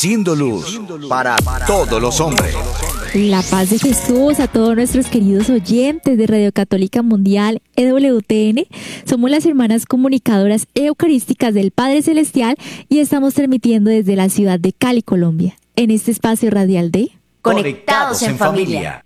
Siendo luz para todos los hombres. La paz de Jesús a todos nuestros queridos oyentes de Radio Católica Mundial, EWTN. Somos las hermanas comunicadoras eucarísticas del Padre Celestial y estamos transmitiendo desde la ciudad de Cali, Colombia, en este espacio radial de Conectados en Familia.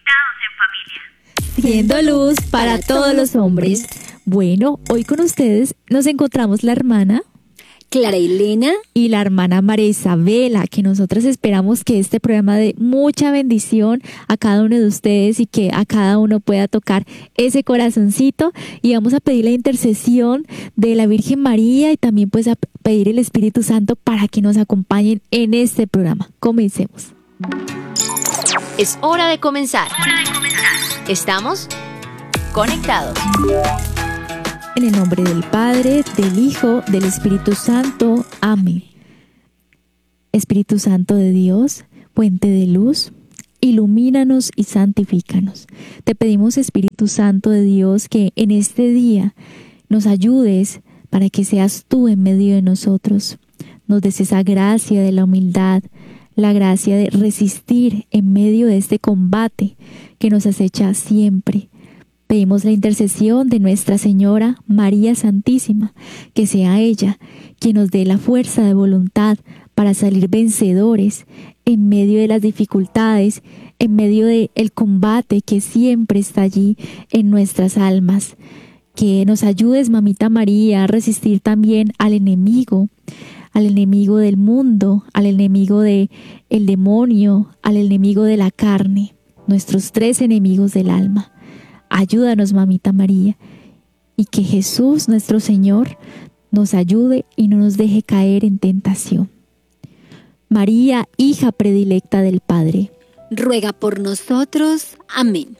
Siendo luz para todos los hombres. Bueno, hoy con ustedes nos encontramos la hermana Clara Elena y la hermana María Isabela, que nosotras esperamos que este programa dé mucha bendición a cada uno de ustedes y que a cada uno pueda tocar ese corazoncito, y vamos a pedir la intercesión de la Virgen María y también pues a pedir el Espíritu Santo para que nos acompañen en este programa. Comencemos. Es hora de comenzar. Estamos conectados. En el nombre del Padre, del Hijo, del Espíritu Santo. Amén. Espíritu Santo de Dios, fuente de luz, ilumínanos y santifícanos. Te pedimos, Espíritu Santo de Dios, que en este día nos ayudes para que seas tú en medio de nosotros. Nos des esa gracia de la humildad, la gracia de resistir en medio de este combate que nos acecha siempre. Pedimos la intercesión de Nuestra Señora María Santísima, que sea ella quien nos dé la fuerza de voluntad para salir vencedores en medio de las dificultades, en medio del combate que siempre está allí en nuestras almas. Que nos ayudes, Mamita María, a resistir también al enemigo del mundo, al enemigo del demonio, al enemigo de la carne, nuestros tres enemigos del alma. Ayúdanos, Mamita María, y que Jesús, nuestro Señor, nos ayude y no nos deje caer en tentación. María, hija predilecta del Padre, ruega por nosotros. Amén.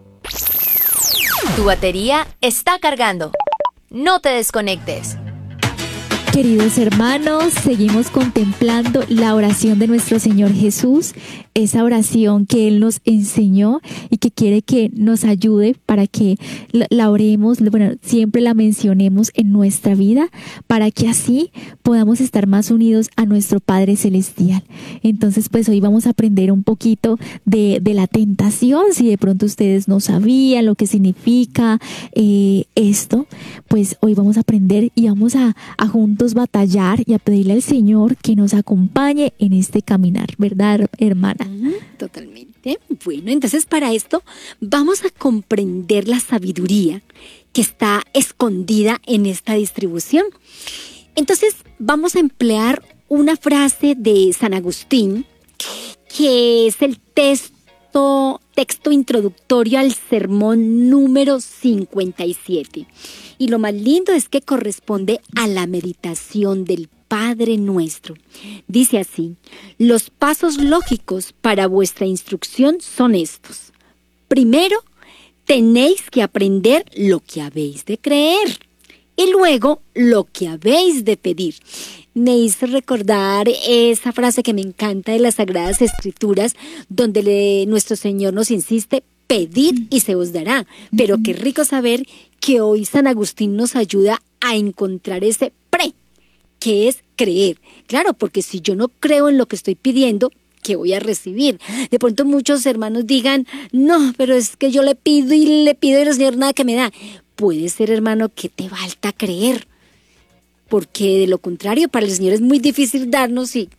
Tu batería está cargando. No te desconectes. Queridos hermanos, seguimos contemplando la oración de nuestro Señor Jesús, esa oración que Él nos enseñó y que quiere que nos ayude para que la oremos, siempre la mencionemos en nuestra vida, para que así podamos estar más unidos a nuestro Padre Celestial. Entonces, pues hoy vamos a aprender un poquito de la tentación. Si de pronto ustedes no sabían lo que significa esto, pues hoy vamos a aprender y vamos a juntos batallar y a pedirle al Señor que nos acompañe en este caminar, ¿verdad, hermana? Totalmente. Bueno, entonces para esto vamos a comprender la sabiduría que está escondida en esta distribución. Entonces vamos a emplear una frase de San Agustín, que es el texto introductorio al sermón número 57. Y lo más lindo es que corresponde a la meditación del Padre Nuestro. Dice así: los pasos lógicos para vuestra instrucción son estos. Primero, tenéis que aprender lo que habéis de creer y luego lo que habéis de pedir. Me hizo recordar esa frase que me encanta de las Sagradas Escrituras, donde nuestro Señor nos insiste: pedid y se os dará. Pero qué rico saber que hoy San Agustín nos ayuda a encontrar ese que es creer. Claro, porque si yo no creo en lo que estoy pidiendo, ¿qué voy a recibir? De pronto muchos hermanos digan: no, pero es que yo le pido y el Señor nada que me da. Puede ser, hermano, que te falta creer, porque de lo contrario para el Señor es muy difícil darnos y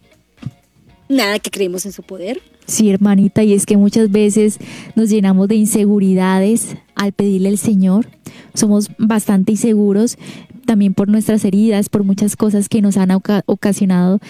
nada que creemos en su poder. Sí, hermanita, y es que muchas veces nos llenamos de inseguridades al pedirle al Señor. Somos bastante inseguros también por nuestras heridas, por muchas cosas que nos han ocasionado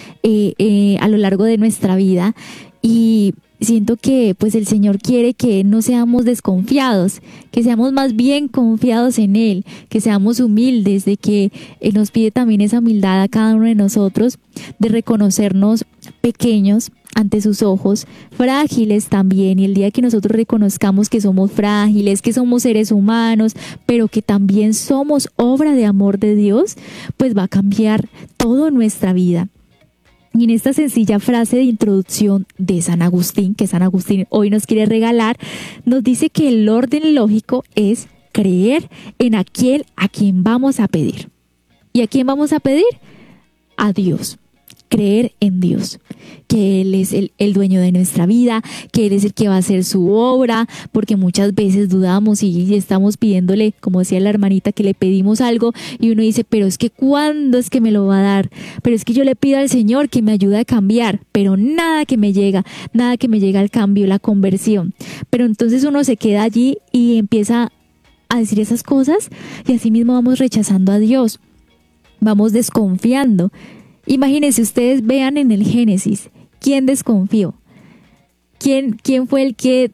a lo largo de nuestra vida. Y siento que pues el Señor quiere que no seamos desconfiados, que seamos más bien confiados en Él, que seamos humildes, de que Él nos pide también esa humildad a cada uno de nosotros, de reconocernos pequeños ante sus ojos, frágiles también, y el día que nosotros reconozcamos que somos frágiles, que somos seres humanos, pero que también somos obra de amor de Dios, pues va a cambiar todo en nuestra vida. Y en esta sencilla frase de introducción de San Agustín, que San Agustín hoy nos quiere regalar, nos dice que el orden lógico es creer en aquel a quien vamos a pedir. ¿Y a quién vamos a pedir? A Dios. creer en Dios, que Él es el dueño de nuestra vida, que Él es el que va a hacer su obra, porque muchas veces dudamos y estamos pidiéndole, como decía la hermanita, que le pedimos algo y uno dice, pero es que ¿cuándo es que me lo va a dar? Pero es que yo le pido al Señor que me ayude a cambiar, pero nada que me llega al cambio, la conversión. Pero entonces uno se queda allí y empieza a decir esas cosas y así mismo vamos rechazando a Dios, vamos desconfiando. Imagínense, ustedes vean en el Génesis, ¿quién desconfió? ¿Quién fue el que,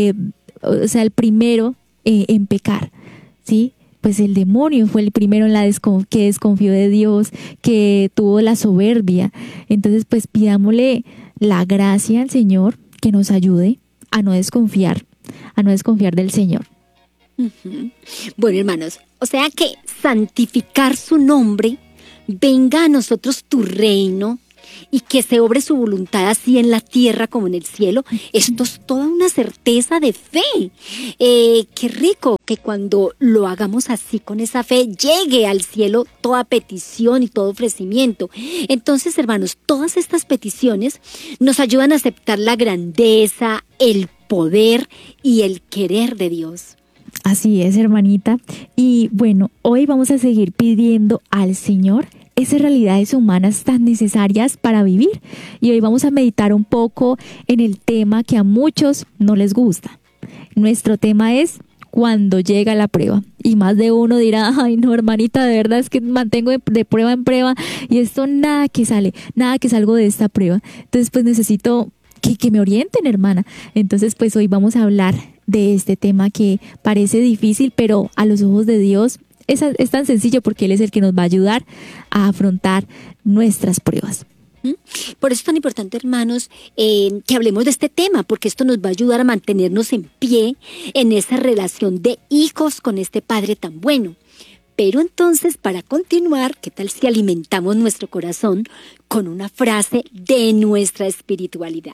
el primero en pecar? ¿Sí? Pues el demonio fue el primero que desconfió de Dios, que tuvo la soberbia. Entonces, pues pidámosle la gracia al Señor que nos ayude a no desconfiar del Señor. Uh-huh. Bueno, hermanos, o sea que santificar su nombre, venga a nosotros tu reino y que se obre su voluntad así en la tierra como en el cielo. Esto es toda una certeza de fe. Qué rico que cuando lo hagamos así con esa fe llegue al cielo toda petición y todo ofrecimiento. Entonces, hermanos, todas estas peticiones nos ayudan a aceptar la grandeza, el poder y el querer de Dios. Así es, hermanita. Y bueno, hoy vamos a seguir pidiendo al Señor esas realidades humanas tan necesarias para vivir. Y hoy vamos a meditar un poco en el tema que a muchos no les gusta. Nuestro tema es cuando llega la prueba. Y más de uno dirá, ay no, hermanita, de verdad es que mantengo de prueba en prueba y esto nada que salgo de esta prueba. Entonces pues necesito que me orienten, hermana. Entonces pues hoy vamos a hablar de este tema que parece difícil, pero a los ojos de Dios es tan sencillo porque Él es el que nos va a ayudar a afrontar nuestras pruebas. Por eso es tan importante, hermanos, que hablemos de este tema, porque esto nos va a ayudar a mantenernos en pie en esa relación de hijos con este Padre tan bueno. Pero entonces, para continuar, ¿qué tal si alimentamos nuestro corazón con una frase de nuestra espiritualidad?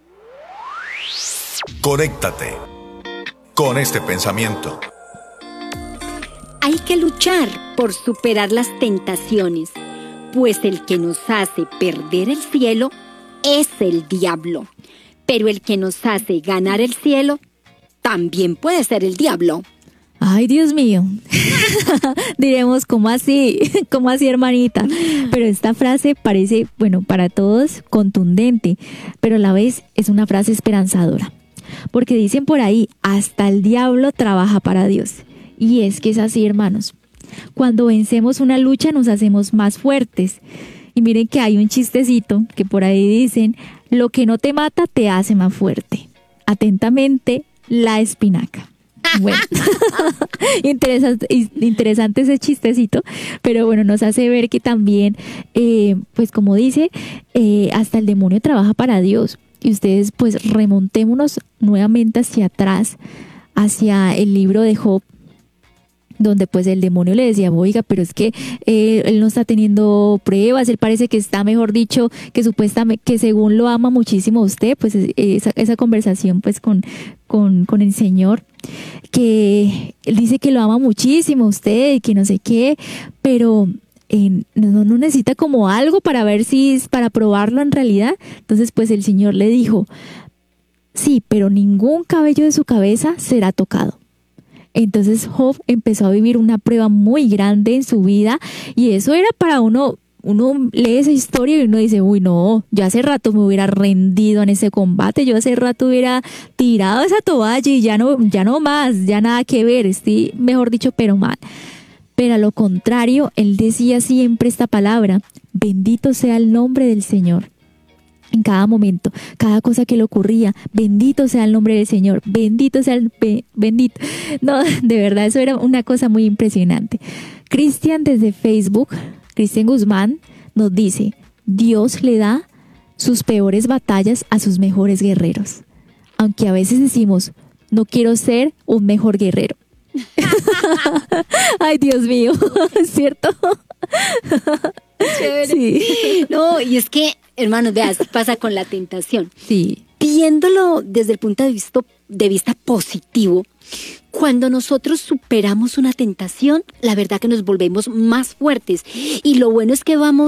Conéctate con este pensamiento. Hay que luchar por superar las tentaciones, pues el que nos hace perder el cielo es el diablo. Pero el que nos hace ganar el cielo también puede ser el diablo. Ay, Dios mío. Diremos, ¿cómo así? ¿Cómo así, hermanita? Pero esta frase parece, bueno, para todos contundente, pero a la vez es una frase esperanzadora. Porque dicen por ahí, hasta el diablo trabaja para Dios. Y es que es así, hermanos. Cuando vencemos una lucha nos hacemos más fuertes. Y miren que hay un chistecito que por ahí dicen, lo que no te mata te hace más fuerte. Atentamente, la espinaca. Bueno, interesante ese chistecito, pero bueno, nos hace ver que también, pues como dice, hasta el demonio trabaja para Dios. Y ustedes pues remontémonos nuevamente hacia atrás, hacia el libro de Job, donde pues el demonio le decía, oiga, pero es que él no está teniendo pruebas, él parece que está, mejor dicho, que supuestamente, que según lo ama muchísimo a usted, pues esa conversación pues con el Señor, que él dice que lo ama muchísimo a usted y que no sé qué, pero no necesita como algo para ver si es para probarlo en realidad. Entonces pues el Señor le dijo, sí, pero ningún cabello de su cabeza será tocado. Entonces Job empezó a vivir una prueba muy grande en su vida y eso era para uno lee esa historia y uno dice, uy no, yo hace rato me hubiera rendido en ese combate, yo hace rato hubiera tirado esa toalla y ya no más, ya nada que ver, estoy mejor dicho pero mal. Pero a lo contrario, él decía siempre esta palabra, bendito sea el nombre del Señor. En cada momento, cada cosa que le ocurría, bendito sea el nombre del Señor, bendito sea bendito. No, de verdad, eso era una cosa muy impresionante. Cristian desde Facebook, Cristian Guzmán, nos dice, Dios le da sus peores batallas a sus mejores guerreros. Aunque a veces decimos, no quiero ser un mejor guerrero. Ay, Dios mío, ¿es cierto? Chévere. Sí. No, y es que, hermanos, vean, pasa con la tentación. Sí. Viéndolo desde el punto de vista positivo, cuando nosotros superamos una tentación, la verdad que nos volvemos más fuertes. Y lo bueno es que vamos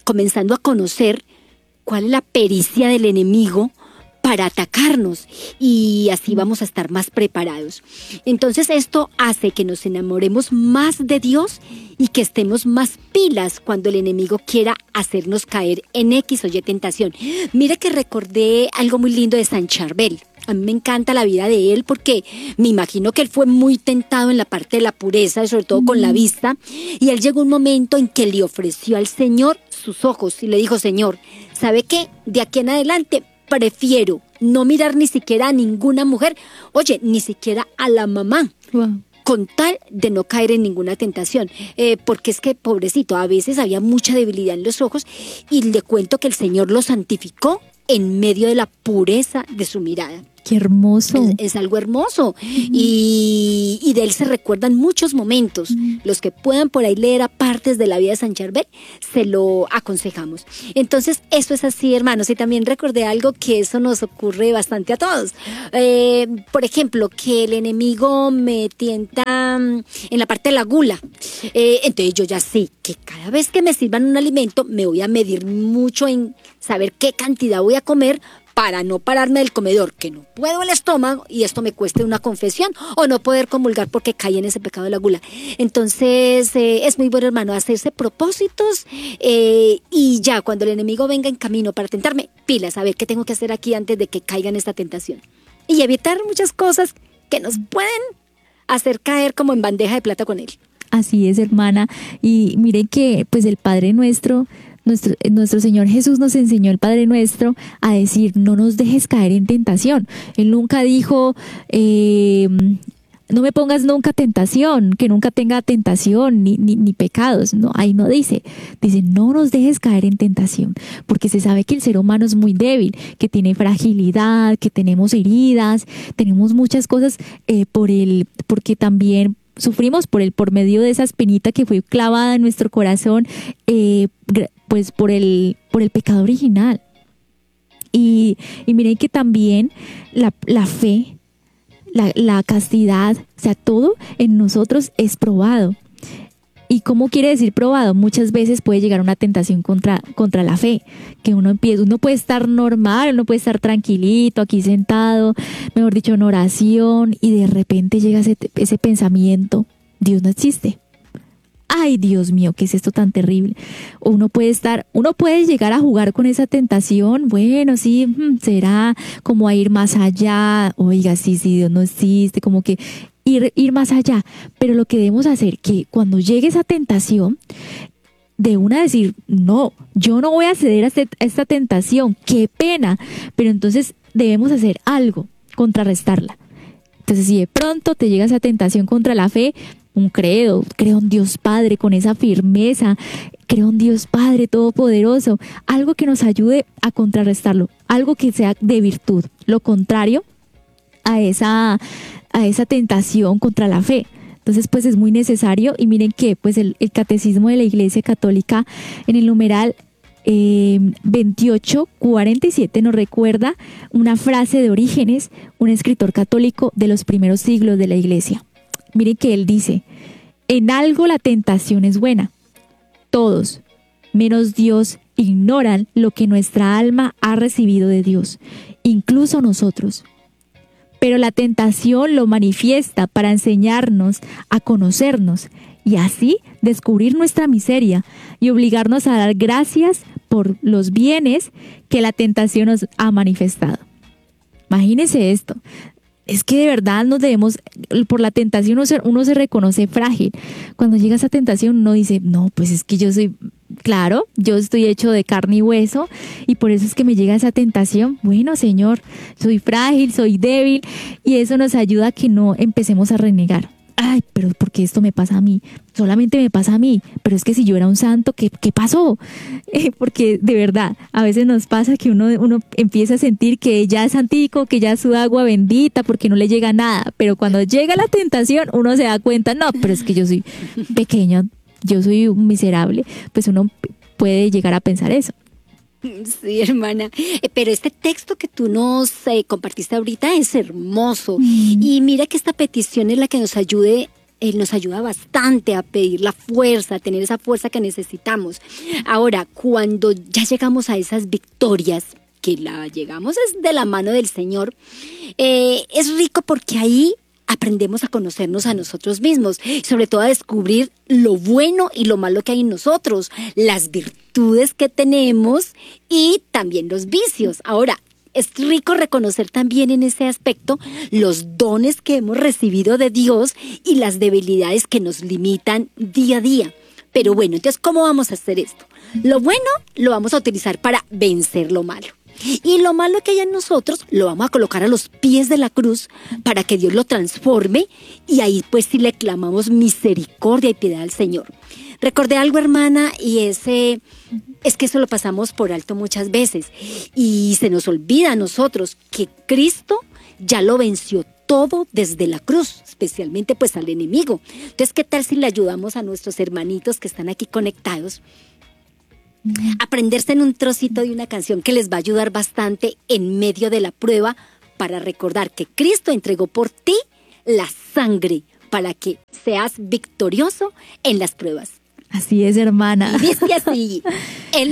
comenzando a conocer cuál es la pericia del enemigo para atacarnos, y así vamos a estar más preparados. Entonces esto hace que nos enamoremos más de Dios y que estemos más pilas cuando el enemigo quiera hacernos caer en X o Y tentación. Mire que recordé algo muy lindo de San Charbel. A mí me encanta la vida de él porque me imagino que él fue muy tentado en la parte de la pureza, sobre todo con la vista, y él llegó un momento en que le ofreció al Señor sus ojos y le dijo: Señor, ¿sabe qué? De aquí en adelante prefiero no mirar ni siquiera a ninguna mujer, oye, ni siquiera a la mamá, con tal de no caer en ninguna tentación, porque es que, pobrecito, a veces había mucha debilidad en los ojos, y le cuento que el Señor lo santificó en medio de la pureza de su mirada. ¡Qué hermoso! Es algo hermoso. Y de él se recuerdan muchos momentos. Los que puedan por ahí leer a partes de la vida de San Charbel, se lo aconsejamos. Entonces, eso es así, hermanos. Y también recordé algo que eso nos ocurre bastante a todos. Por ejemplo, que el enemigo me tienta en la parte de la gula. Entonces yo ya sé que cada vez que me sirvan un alimento, me voy a medir mucho en saber qué cantidad voy a comer, para no pararme del comedor, que no puedo el estómago y esto me cueste una confesión, o no poder comulgar porque caí en ese pecado de la gula. Entonces es muy bueno, hermano, hacerse propósitos, y ya cuando el enemigo venga en camino para tentarme, pilas, a ver qué tengo que hacer aquí antes de que caiga en esta tentación. Y evitar muchas cosas que nos pueden hacer caer como en bandeja de plata con él. Así es, hermana. Y miren que pues el Padre Nuestro, nuestro Señor Jesús nos enseñó el Padre Nuestro a decir: no nos dejes caer en tentación. Él nunca dijo, no me pongas nunca tentación, que nunca tenga tentación ni pecados. No, ahí no dice. Dice: no nos dejes caer en tentación, porque se sabe que el ser humano es muy débil, que tiene fragilidad, que tenemos heridas, tenemos muchas cosas porque también sufrimos por medio de esa espinita que fue clavada en nuestro corazón, pues por el pecado original. Y miren que también la fe, la castidad, o sea, todo en nosotros es probado. ¿Y cómo quiere decir probado? Muchas veces puede llegar una tentación contra la fe, que uno puede estar normal, uno puede estar tranquilito, aquí sentado, mejor dicho, en oración, y de repente llega ese pensamiento: Dios no existe. Ay, Dios mío, ¿qué es esto tan terrible? O uno puede llegar a jugar con esa tentación. Bueno, sí, será como a ir más allá. Oiga, sí, Dios no existe, como que ir más allá. Pero lo que debemos hacer, que cuando llegue esa tentación, de una decir: no, yo no voy a ceder a esta tentación, qué pena. Pero entonces debemos hacer algo, contrarrestarla. Entonces, si de pronto te llega esa tentación contra la fe, un credo, creo en Dios Padre con esa firmeza, creo en Dios Padre Todopoderoso, algo que nos ayude a contrarrestarlo, algo que sea de virtud, lo contrario a esa tentación contra la fe. Entonces, pues es muy necesario. Y miren que pues el Catecismo de la Iglesia Católica, en el numeral 2847, nos recuerda una frase de Orígenes, un escritor católico de los primeros siglos de la Iglesia. Miren que él dice: en algo la tentación es buena. Todos, menos Dios, ignoran lo que nuestra alma ha recibido de Dios, incluso nosotros. Pero la tentación lo manifiesta para enseñarnos a conocernos y así descubrir nuestra miseria y obligarnos a dar gracias por los bienes que la tentación nos ha manifestado. Imagínense esto. Es que de verdad por la tentación uno se reconoce frágil. Cuando llega esa tentación uno dice: no, pues es que yo estoy hecho de carne y hueso, y por eso es que me llega esa tentación. Bueno, Señor, soy frágil, soy débil, y eso nos ayuda a que no empecemos a renegar. Ay, pero ¿por qué esto me pasa a mí? Solamente me pasa a mí, pero es que si yo era un santo, ¿qué pasó? Porque de verdad, a veces nos pasa que uno empieza a sentir que ya es santico, que ya es su agua bendita, porque no le llega nada, pero cuando llega la tentación, uno se da cuenta: no, pero es que yo soy pequeño, yo soy un miserable. Pues uno puede llegar a pensar eso. Sí, hermana, pero este texto que tú nos compartiste ahorita es hermoso. Y mira que esta petición es la que nos ayude nos ayuda bastante a pedir la fuerza, a tener esa fuerza que necesitamos. Ahora, cuando ya llegamos a esas victorias, que la llegamos es de la mano del Señor, es rico porque ahí aprendemos a conocernos a nosotros mismos, sobre todo a descubrir lo bueno y lo malo que hay en nosotros, las virtudes que tenemos y también los vicios. Ahora, es rico reconocer también en ese aspecto los dones que hemos recibido de Dios y las debilidades que nos limitan día a día. Pero bueno, entonces, ¿cómo vamos a hacer esto? Lo bueno lo vamos a utilizar para vencer lo malo. Y lo malo que hay en nosotros lo vamos a colocar a los pies de la cruz para que Dios lo transforme, y ahí pues sí le clamamos misericordia y piedad al Señor. Recordé algo, hermana, y es que eso lo pasamos por alto muchas veces y se nos olvida a nosotros que Cristo ya lo venció todo desde la cruz, especialmente pues al enemigo. Entonces, ¿qué tal si le ayudamos a nuestros hermanitos que están aquí conectados a aprenderse en un trocito de una canción que les va a ayudar bastante en medio de la prueba, para recordar que Cristo entregó por ti la sangre para que seas victorioso en las pruebas? Así es, hermana. Y dice así: